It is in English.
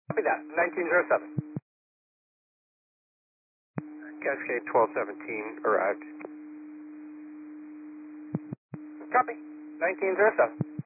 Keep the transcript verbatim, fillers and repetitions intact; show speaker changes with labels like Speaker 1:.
Speaker 1: Copy that. nineteen oh seven.
Speaker 2: Cascade twelve seventeen arrived.
Speaker 1: Copy. nineteen oh seven.